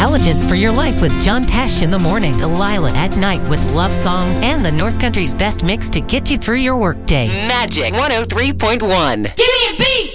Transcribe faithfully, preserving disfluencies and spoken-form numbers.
intelligence for your life with John Tesh in the morning, Delilah at night with love songs, and the North Country's best mix to get you through your workday. Magic one oh three point one. Give me a beat!